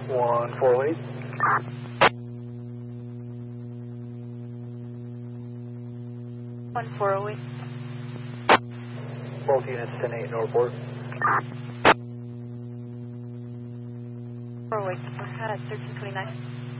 1408. Both units 10-8 Northport. 408, go ahead, 1329.